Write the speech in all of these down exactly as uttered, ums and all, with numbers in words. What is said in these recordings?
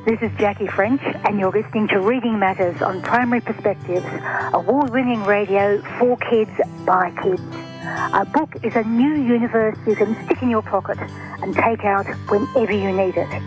This is Jackie French, and you're listening to Reading Matters on Primary Perspectives, award-winning radio for kids, by kids. A book is a new universe you can stick in your pocket and take out whenever you need it.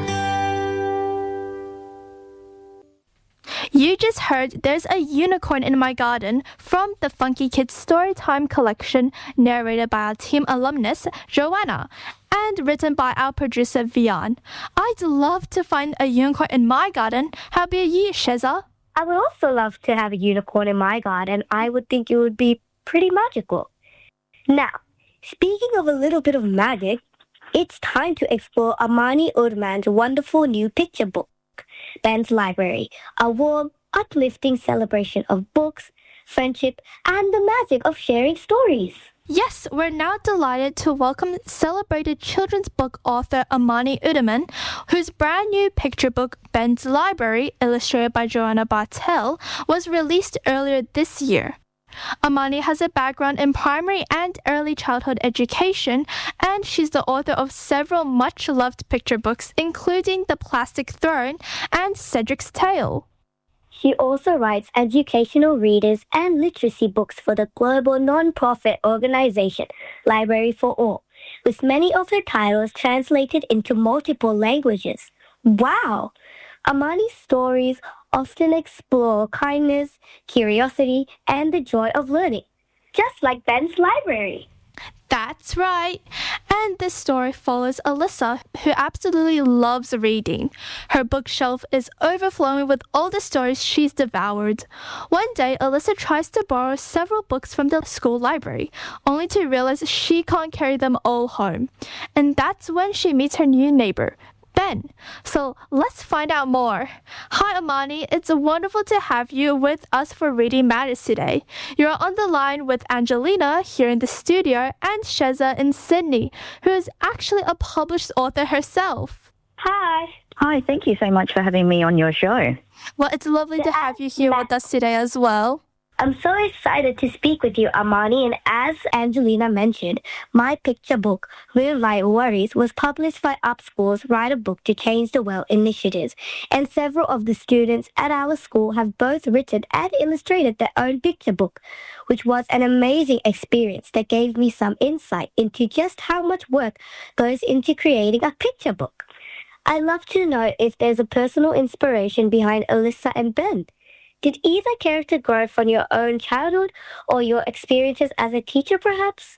You just heard There's a Unicorn in My Garden from the Funky Kids Storytime collection, narrated by our team alumnus, Joanna, and written by our producer, Vian. I'd love to find a unicorn in my garden. How about you, Sheza? I would also love to have a unicorn in my garden. I would think it would be pretty magical. Now, speaking of a little bit of magic, it's time to explore Amani Udman's wonderful new picture book, Ben's Library, a warm, uplifting celebration of books, friendship, and the magic of sharing stories. Yes, we're now delighted to welcome celebrated children's book author Amani Udman, whose brand new picture book, Ben's Library, illustrated by Joanna Bartel, was released earlier this year. Amani has a background in primary and early childhood education, and she's the author of several much-loved picture books, including The Plastic Throne and Cedric's Tale. She also writes educational readers and literacy books for the global non-profit organization Library for All, with many of her titles translated into multiple languages. Wow! Amani's stories often explore kindness, curiosity, and the joy of learning, just like Ben's Library. That's right. And this story follows Alyssa, who absolutely loves reading. Her bookshelf is overflowing with all the stories she's devoured. One day, Alyssa tries to borrow several books from the school library, only to realize she can't carry them all home. And that's when she meets her new neighbor, Ben. So let's find out more. Hi, Amani. It's wonderful to have you with us for Reading Matters today. You're on the line with Angelina here in the studio and Sheza in Sydney, who is actually a published author herself. Hi. Hi, thank you so much for having me on your show. Well, it's lovely to have you here with us today as well. I'm so excited to speak with you, Amani, and as Angelina mentioned, my picture book, Real Light Worries, was published by UpSchool's Write a Book to Change the World initiatives, and several of the students at our school have both written and illustrated their own picture book, which was an amazing experience that gave me some insight into just how much work goes into creating a picture book. I'd love to know if there's a personal inspiration behind Alyssa and Ben. Did either character grow from your own childhood or your experiences as a teacher, perhaps?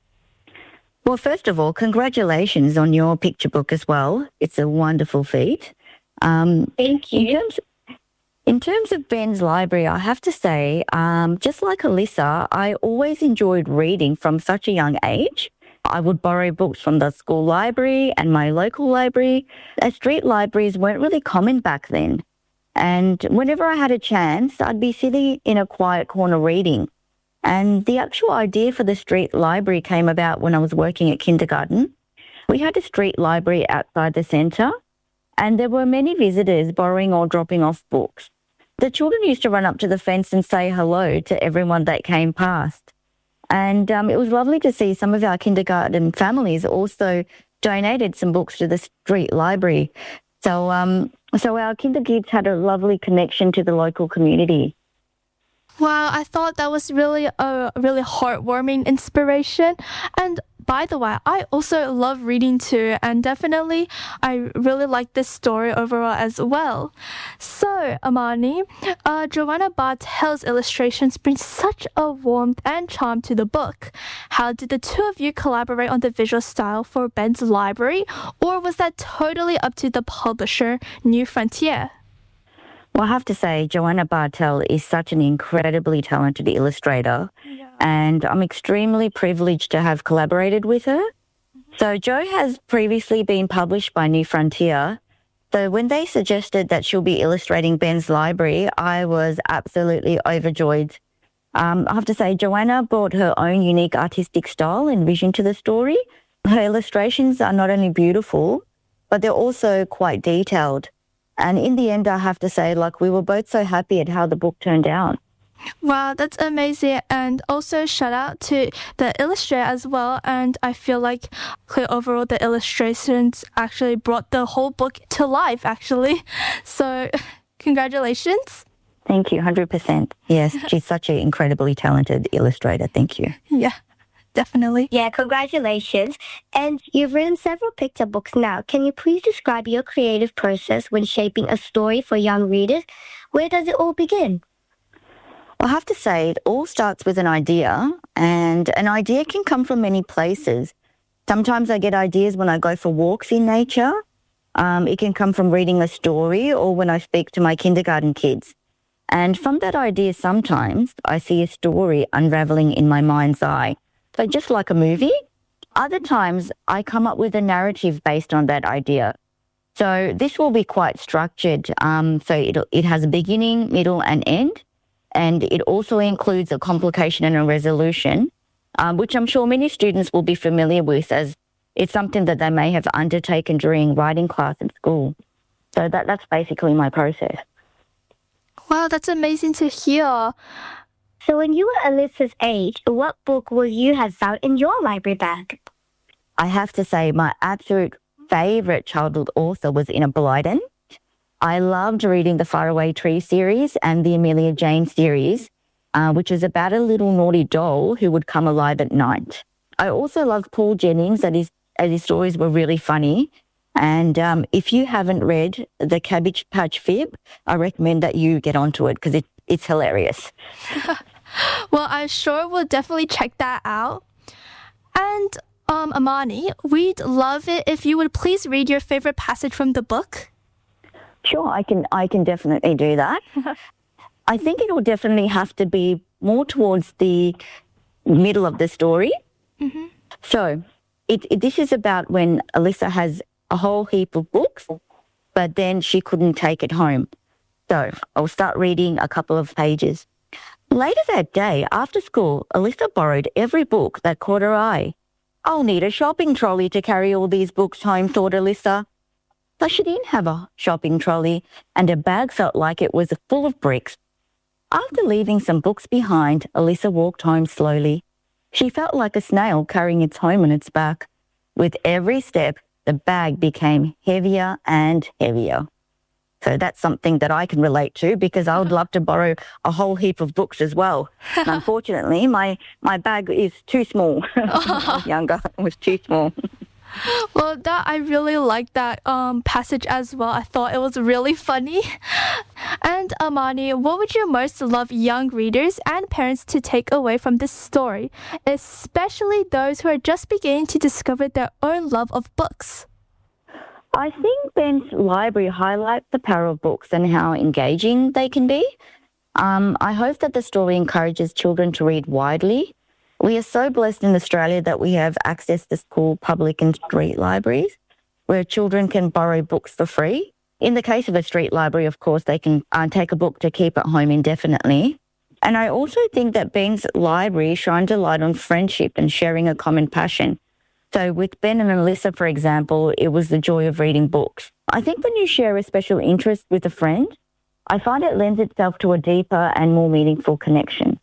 Well, first of all, congratulations on your picture book as well. It's a wonderful feat. Um, Thank you. In terms, in terms of Ben's Library, I have to say, um, just like Alyssa, I always enjoyed reading from such a young age. I would borrow books from the school library and my local library. Uh, street libraries weren't really common back then. And whenever I had a chance, I'd be sitting in a quiet corner reading. And the actual idea for the street library came about when I was working at kindergarten. We had a street library outside the centre, and there were many visitors borrowing or dropping off books. The children used to run up to the fence and say hello to everyone that came past. And um, it was lovely to see some of our kindergarten families also donated some books to the street library. So um, so our kinder kids had a lovely connection to the local community. Wow, I thought that was really a really heartwarming inspiration. And by the way, I also love reading too, and definitely I really like this story overall as well. So, Amani, uh, Joanna Bartel's illustrations bring such a warmth and charm to the book. How did the two of you collaborate on the visual style for Ben's Library, or was that totally up to the publisher, New Frontier? Well, I have to say, Joanna Bartel is such an incredibly talented illustrator, yeah. And I'm extremely privileged to have collaborated with her. Mm-hmm. So Jo has previously been published by New Frontier. So when they suggested that she'll be illustrating Ben's Library, I was absolutely overjoyed. Um, I have to say, Joanna brought her own unique artistic style and vision to the story. Her illustrations are not only beautiful, but they're also quite detailed. And in the end, I have to say, like, we were both so happy at how the book turned out. Wow, that's amazing. And also shout out to the illustrator as well. And I feel like clear overall the illustrations actually brought the whole book to life, actually. So congratulations. Thank you, one hundred percent. Yes, she's such an incredibly talented illustrator. Thank you. Yeah, definitely. Yeah, congratulations. And you've written several picture books now. Can you please describe your creative process when shaping a story for young readers? Where does it all begin? I have to say, it all starts with an idea, and an idea can come from many places. Sometimes I get ideas when I go for walks in nature. Um, it can come from reading a story or when I speak to my kindergarten kids. And from that idea, sometimes I see a story unraveling in my mind's eye. So just like a movie. Other times I come up with a narrative based on that idea. So this will be quite structured. Um, so it, it has a beginning, middle and end. And it also includes a complication and a resolution, um, which I'm sure many students will be familiar with as it's something that they may have undertaken during writing class at school. So that, that's basically my process. Wow, that's amazing to hear. So when you were Alyssa's age, what book will you have found in your library bag? I have to say my absolute favourite childhood author was Enid Blyton. I loved reading the Faraway Tree series and the Amelia Jane series, uh, which is about a little naughty doll who would come alive at night. I also loved Paul Jennings, and his, and his stories were really funny. And um, if you haven't read The Cabbage Patch Fib, I recommend that you get onto it because it, it's hilarious. Well, I sure will definitely check that out. And um, Amani, we'd love it if you would please read your favorite passage from the book. Sure, I can I can definitely do that. I think it will definitely have to be more towards the middle of the story. Mm-hmm. So it, it, this is about when Alyssa has a whole heap of books, but then she couldn't take it home. So I'll start reading a couple of pages. Later that day, after school, Alyssa borrowed every book that caught her eye. I'll need a shopping trolley to carry all these books home, thought Alyssa. So she didn't have a shopping trolley, and her bag felt like it was full of bricks. After leaving some books behind, Alyssa walked home slowly. She felt like a snail carrying its home on its back. With every step, the bag became heavier and heavier. So that's something that I can relate to because I would love to borrow a whole heap of books as well. And unfortunately, my, my bag is too small. When I was younger, it was too small. Well, that I really liked that um, passage as well. I thought it was really funny. And Amani, what would you most love young readers and parents to take away from this story, especially those who are just beginning to discover their own love of books? I think Ben's library highlights the power of books and how engaging they can be. Um, I hope that the story encourages children to read widely. We are so blessed in Australia that we have access to school, public and street libraries where children can borrow books for free. In the case of a street library, of course, they can uh, take a book to keep at home indefinitely. And I also think that Ben's library shines a light on friendship and sharing a common passion. So with Ben and Alyssa, for example, it was the joy of reading books. I think when you share a special interest with a friend, I find it lends itself to a deeper and more meaningful connection.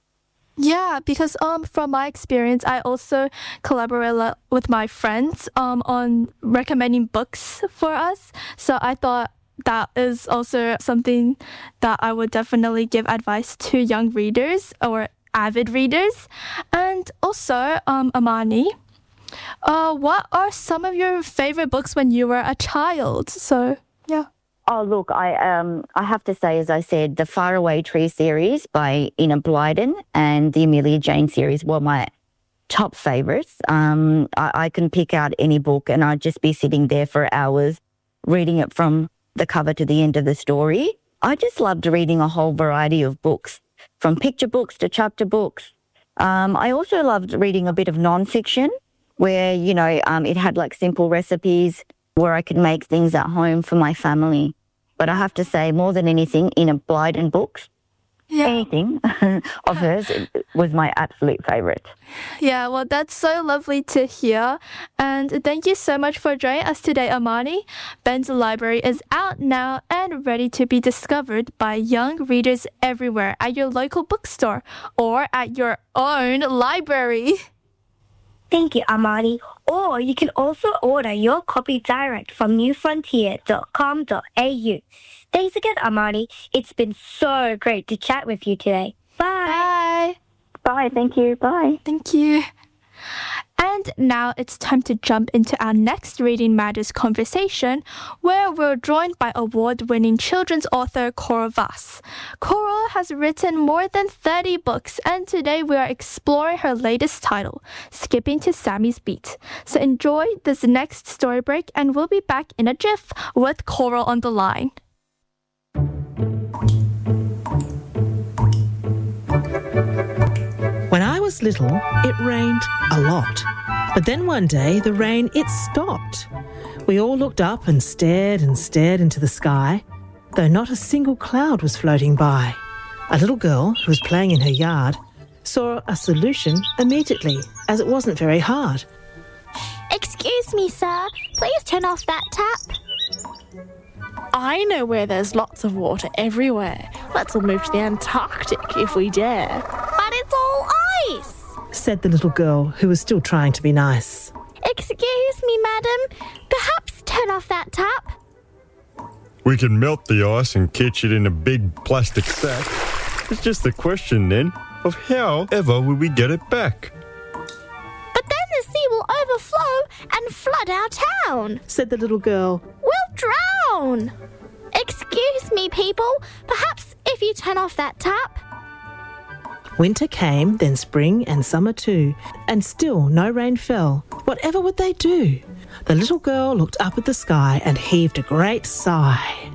Yeah, because um, from my experience, I also collaborate a lot with my friends um, on recommending books for us. So I thought that is also something that I would definitely give advice to young readers or avid readers. And also, um, Amani, uh, what are some of your favorite books when you were a child? So, yeah. Oh, look, I um I have to say, as I said, the Faraway Tree series by Enid Blyton and the Amelia Jane series were my top favourites. Um, I, I can pick out any book and I'd just be sitting there for hours reading it from the cover to the end of the story. I just loved reading a whole variety of books, from picture books to chapter books. Um, I also loved reading a bit of non-fiction where, you know, um, it had like simple recipes where I could make things at home for my family. But I have to say, more than anything, Enid Blyton books. Yeah. Anything of hers was my absolute favorite. Yeah, well, that's so lovely to hear. And thank you so much for joining us today, Amani. Ben's Library is out now and ready to be discovered by young readers everywhere at your local bookstore or at your own library. Thank you, Amani. Or you can also order your copy direct from new frontier dot com dot a u. Thanks again, Amani. It's been so great to chat with you today. Bye. Bye. Bye, thank you, bye. Thank you. And now it's time to jump into our next Reading Matters conversation, where we're joined by award-winning children's author Coral Vass. Coral has written more than thirty books, and today we are exploring her latest title, Skipping to Sammy's Beat. So enjoy this next story break, and we'll be back in a jiff with Coral on the line. When I was little, it rained a lot. But then one day, the rain, it stopped. We all looked up and stared and stared into the sky, though not a single cloud was floating by. A little girl who was playing in her yard saw a solution immediately, as it wasn't very hard. Excuse me, sir. Please turn off that tap. I know where there's lots of water everywhere. Let's all move to the Antarctic if we dare. But it's all ice. Said the little girl who was still trying to be nice. Excuse me, madam. Perhaps turn off that tap. We can melt the ice and catch it in a big plastic sack. It's just a question then of how ever will we get it back? But then the sea will overflow and flood our town. Said the little girl. We'll drown. Excuse me, people. Perhaps if you turn off that tap. Winter came, then spring and summer too, and still no rain fell. Whatever would they do? The little girl looked up at the sky and heaved a great sigh.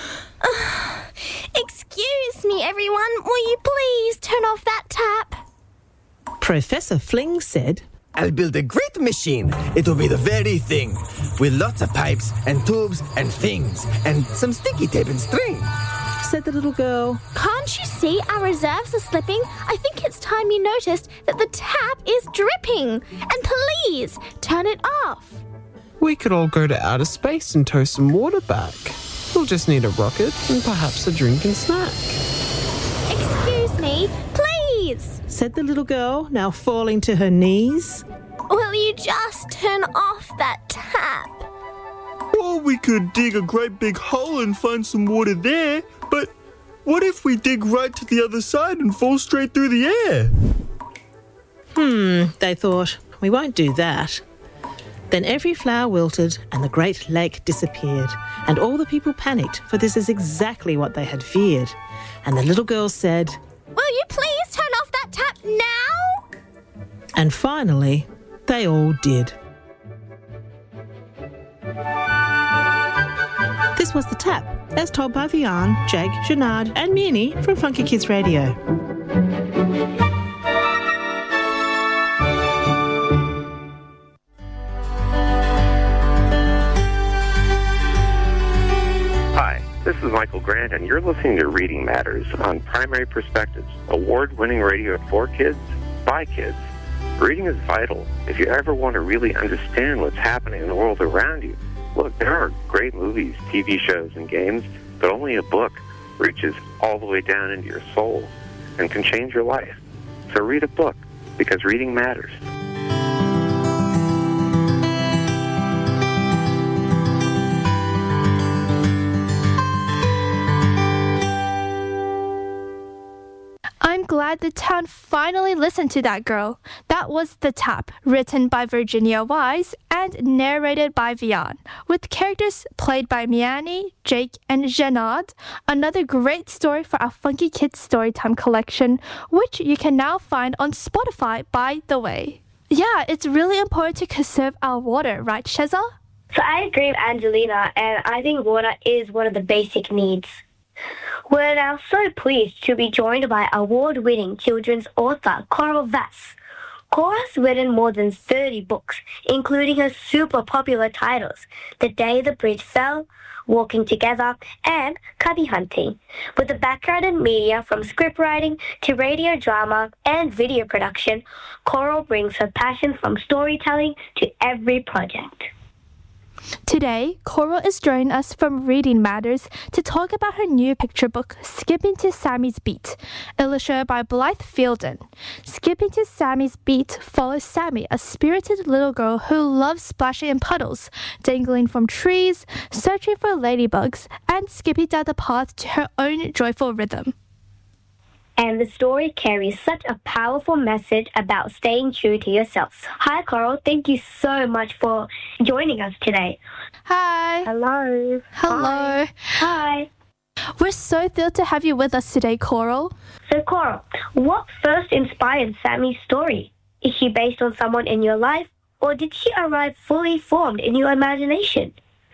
Excuse me, everyone. Will you please turn off that tap? Professor Fling said, I'll build a great machine. It'll be the very thing. With lots of pipes and tubes and things and some sticky tape and string. Said the little girl. Can't you see our reserves are slipping? I think it's time you noticed that the tap is dripping. And please, turn it off. We could all go to outer space and tow some water back. We'll just need a rocket and perhaps a drink and snack. Excuse me, please. Said the little girl, now falling to her knees. Will you just turn off that tap? Or we could dig a great big hole and find some water there. But what if we dig right to the other side and fall straight through the air? Hmm, they thought, we won't do that. Then every flower wilted and the great lake disappeared, and all the people panicked, for this is exactly what they had feared. And the little girl said, Will you please turn off that tap now? And finally, they all did. This was The Tap, as told by Vian, Jake, Janard and Minnie from Funky Kids Radio. Hi, this is Michael Grant, and you're listening to Reading Matters on Primary Perspectives, award-winning radio for kids, by kids. Reading is vital if you ever want to really understand what's happening in the world around you. Look, there are great movies, T V shows, and games, but only a book reaches all the way down into your soul and can change your life. So read a book, because reading matters. I'm glad the town finally listened to that girl. That was The Tap, written by Virginia Wise and narrated by Vian, with characters played by Miani, Jake, and Jenard. Another great story for our Funky Kids Storytime collection, which you can now find on Spotify, by the way. Yeah, it's really important to conserve our water, right, Sheza? So I agree with Angelina, and I think water is one of the basic needs. We're now so pleased to be joined by award-winning children's author Coral Vass. Cora has written more than thirty books, including her super popular titles, The Day the Bridge Fell, Walking Together, and Cubby Hunting. With a background in media from scriptwriting to radio drama and video production, Coral brings her passion from storytelling to every project. Today, Coral is joining us from Reading Matters to talk about her new picture book, Skipping to Sammy's Beat, illustrated by Blythe Fielden. Skipping to Sammy's Beat follows Sammy, a spirited little girl who loves splashing in puddles, dangling from trees, searching for ladybugs, and skipping down the path to her own joyful rhythm. And the story carries such a powerful message about staying true to yourself. Hi, Coral. Thank you so much for joining us today. Hi. Hello. Hello. Hi. We're so thrilled to have you with us today, Coral. So, Coral, what first inspired Sammy's story? Is she based on someone in your life, or did she arrive fully formed in your imagination?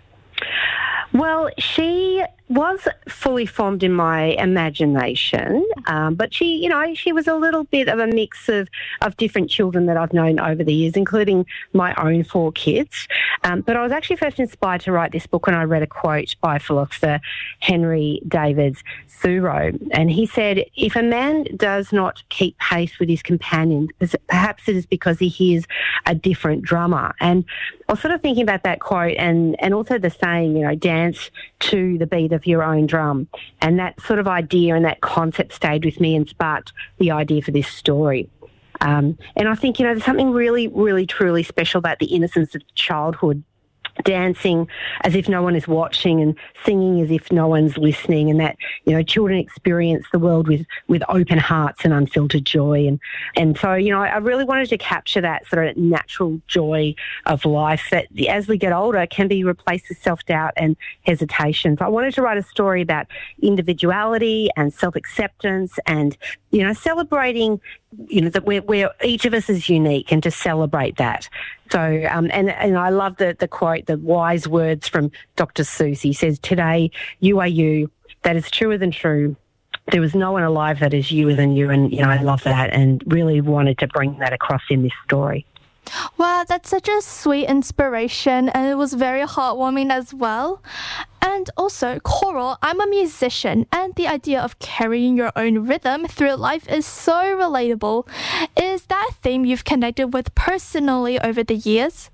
Well, she was fully formed in my imagination, um, but she, you know, she was a little bit of a mix of, of different children that I've known over the years, including my own four kids. Um, but I was actually first inspired to write this book when I read a quote by philosopher Henry David Thoreau, and he said, "If a man does not keep pace with his companions, perhaps it is because he hears a different drummer." And I was sort of thinking about that quote and, and also the saying, you know, dance to the beat of your own drum. And that sort of idea and that concept stayed with me and sparked the idea for this story. Um, and I think, you know, there's something really, really, truly special about the innocence of childhood, dancing as if no one is watching and singing as if no one's listening, and that, you know, children experience the world with, with open hearts and unfiltered joy. And, and so, you know, I really wanted to capture that sort of natural joy of life that as we get older can be replaced with self-doubt and hesitation. So I wanted to write a story about individuality and self-acceptance and, you know, celebrating, you know, that we're, we're each of us is unique, and to celebrate that. So, um, and, and I love the, the quote, the wise words from Doctor Seuss. He says, "Today, you are you. That is truer than true. There is no one alive that is youer than you." And, you know, I love that and really wanted to bring that across in this story. Wow, that's such a sweet inspiration, and it was very heartwarming as well. And also, Coral, I'm a musician, and the idea of carrying your own rhythm through life is so relatable. Is that a theme you've connected with personally over the years?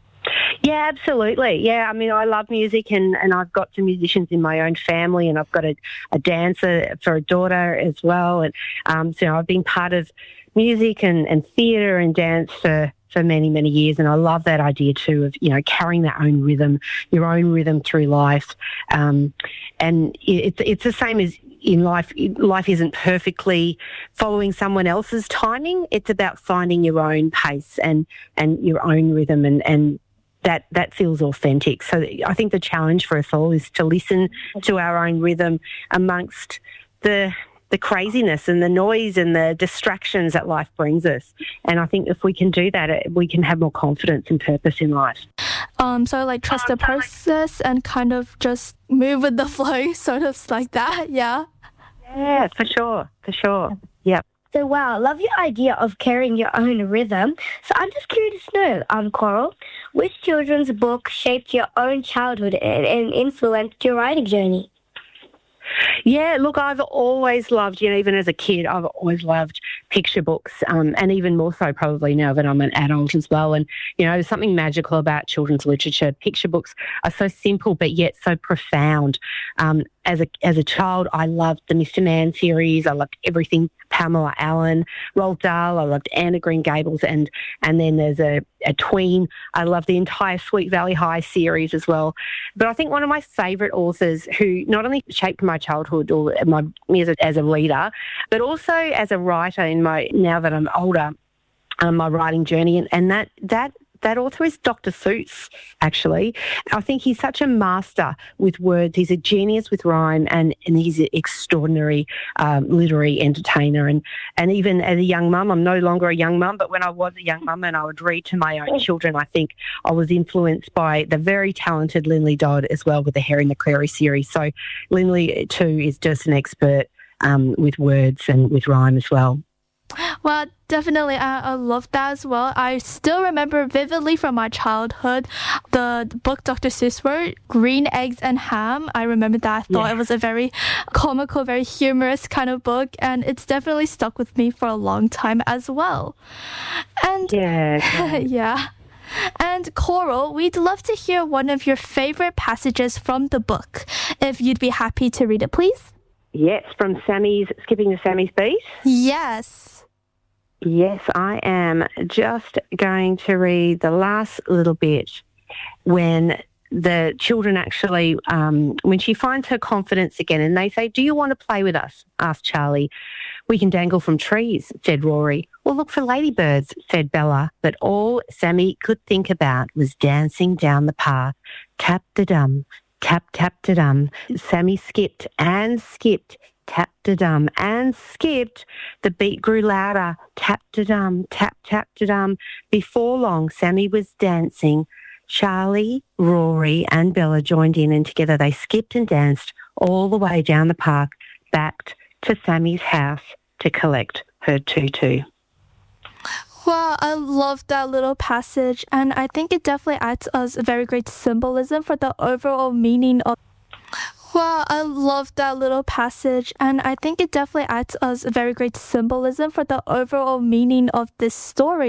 Yeah, absolutely. Yeah, I mean, I love music, and, and I've got some musicians in my own family, and I've got a, a dancer for a daughter as well. And um, so I've been part of music and, and theatre and dance for for many, many years. And I love that idea too of, you know, carrying that own rhythm, your own rhythm through life. Um, and it, it's the same as in life. Life isn't perfectly following someone else's timing. It's about finding your own pace and, and your own rhythm, and, and that, that feels authentic. So I think the challenge for us all is to listen to our own rhythm amongst the the craziness and the noise and the distractions that life brings us. And I think if we can do that, we can have more confidence and purpose in life. Um, so like trust the process and kind of just move with the flow, sort of like that, yeah? Yeah, for sure, for sure, yep. So, wow, love your idea of carrying your own rhythm. So I'm just curious to know, um, Coral, which children's book shaped your own childhood and, and influenced your writing journey? Yeah, look, I've always loved, you know, even as a kid, I've always loved picture books, um, and even more so probably now that I'm an adult as well. And, you know, there's something magical about children's literature. Picture books are so simple but yet so profound. Um, as a as a child, I loved the Mister Man series. I loved everything Pamela Allen, Roald Dahl. I loved Anne of Green Gables, and and then there's a, a tween. I love the entire Sweet Valley High series as well. But I think one of my favourite authors who not only shaped my childhood or my me as a, as a reader, but also as a writer in my now that I'm older, um, my writing journey, and, and that that. That author is Doctor Seuss, actually. I think he's such a master with words. He's a genius with rhyme, and, and he's an extraordinary um, literary entertainer. And, and even as a young mum, I'm no longer a young mum, but when I was a young mum and I would read to my own children, I think I was influenced by the very talented Linley Dodd as well with the Harry McCreary series. So Linley, too, is just an expert um, with words and with rhyme as well. Well, definitely, I, I love that as well. I still remember vividly from my childhood the, the book Doctor Seuss wrote, Green Eggs and Ham. I remember that. I thought Yeah. it was a very comical, very humorous kind of book, and it's definitely stuck with me for a long time as well. And Yeah. yeah. And Coral, we'd love to hear one of your favorite passages from the book. If you'd be happy to read it, please. Yes, from Sammy's, Skipping to Sammy's Beat. Yes. Yes, I am just going to read the last little bit when the children actually, um, when she finds her confidence again and they say, "Do you want to play with us?" asked Charlie. "We can dangle from trees," said Rory. "Or look for ladybirds," said Bella. But all Sammy could think about was dancing down the path. Tap-da-dum, tap-tap-da-dum. Sammy skipped and skipped. Tap-da-dum and skipped. The beat grew louder. Tap-da-dum, tap-tap-da-dum. Before long, Sammy was dancing. Charlie, Rory and Bella joined in and together they skipped and danced all the way down the park back to Sammy's house to collect her tutu. Wow, I love that little passage, and I think it definitely adds us a very great symbolism for the overall meaning of Wow, I love that little passage, and I think it definitely adds us a very great symbolism for the overall meaning of this story.